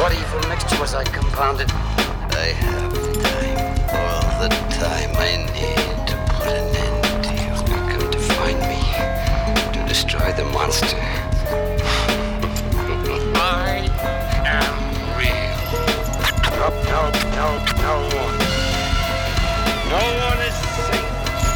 What evil mixture was I compounded? I have the time, all the time.